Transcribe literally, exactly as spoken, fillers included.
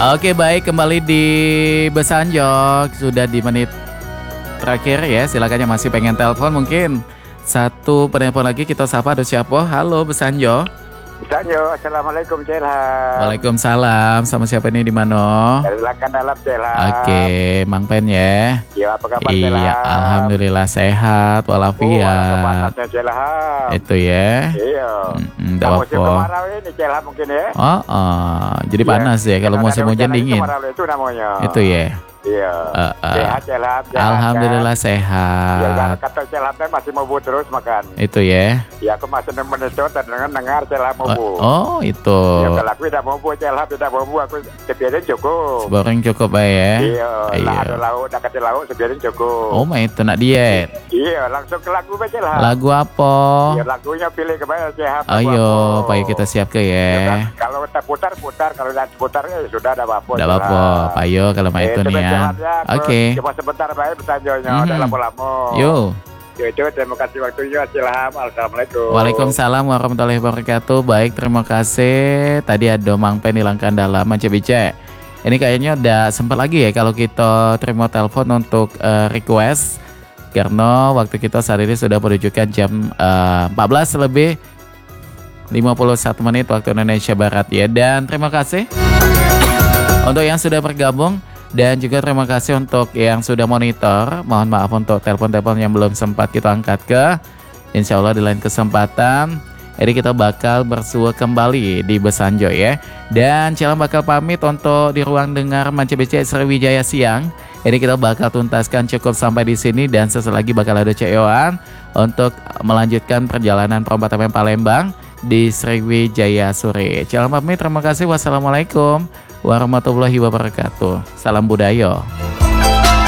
Oke baik, kembali di Besanjok. Sudah di menit terakhir ya. Silakan yang masih pengen telepon mungkin satu penelpon lagi kita sapa. Ada siapa? Halo Besanjok. Besanjok, assalamualaikum Celham. Waalaikumsalam. Sama siapa ini di mana? Silakan dalam Celham. Oke, Mang Pen ya. Ya, apa kabar Iya, Celham? alhamdulillah sehat walafiat. Oh, Celham. Itu ya. Iya. Mm, Nah, musim apa. kemarau ini Celham mungkin ya. Oh, oh, jadi Iya. panas ya kalau Karena musim ada hujan hujan dingin. Kemarau itu namanya. Itu ya. Iya. Uh, uh. Sehat Celham. sehat, Alhamdulillah kan? sehat. Ya, kan kata Celham kan masih mau bu terus makan. Itu ya. Ya, aku masih menentu dan dengar dengar Celham mau bu. Oh, oh, itu. Ya, kalau aku tidak mau bu, Celham tidak mau bu, aku sebiarin cukup. Seboreng cukup baik ya. Iya, Iya. lah ada lauk, nak ada lauk sebiarin cukup. Oh, mah itu nak diet. Iya, langsung ke lagu aja lah. Lagu apa? Ya, lagunya pilih kembali sehat. Ayo, payo kita siap ke Ya, ya. kan? Kalau kita putar putar, kalau tidak putar ya sudah ada apa-apa. Tidak apa-apa, payo kalau mah itu nih ya. Oke. Cuma sebentar baik bertanjanya, Mhm. udah lama-lama. Yo. Ya, itu terima kasih waktunya. Silaham. Assalamualaikum. Waalaikumsalam warahmatullahi wabarakatuh. Baik, terima kasih. Tadi ada Mang Pen hilangkan dalam Manca Bice. Ini kayaknya udah sempat lagi ya kalau kita terima telepon untuk uh, request. Karena waktu kita saat ini sudah menunjukkan jam uh, empat belas lebih lima puluh satu menit waktu Indonesia Barat ya. Dan terima kasih untuk yang sudah bergabung. Dan juga terima kasih untuk yang sudah monitor. Mohon maaf untuk telepon-telepon yang belum sempat kita angkat ke. Insya Allah di lain kesempatan jadi kita bakal bersua kembali di Besanjo ya. Dan Celham bakal pamit untuk di ruang dengar Manca B C Sriwijaya siang. Jadi kita bakal tuntaskan cukup sampai di sini. Dan sesaat lagi bakal ada C E O-an untuk melanjutkan perjalanan perempatan Palembang di Sriwijaya sore. Celham pamit, terima kasih. Wassalamualaikum warahmatullahi wabarakatuh. Salam budaya.